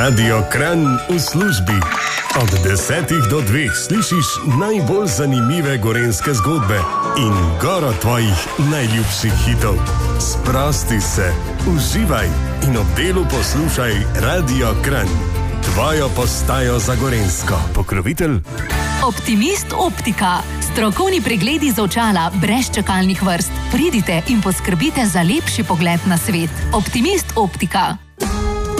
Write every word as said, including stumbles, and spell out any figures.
Radio Kranj v službi. Od desetih do dveh slišiš najbolj zanimive gorenjske zgodbe in goro tvojih najljubših hitov. Sprosti se, uživaj in ob delu poslušaj Radio Kranj. Tvojo postajo za gorenjsko. Pokrovitelj Optimist Optika. Strokovni pregledi za očala brez čakalnih vrst. Pridite in poskrbite za lepši pogled na svet. Optimist Optika.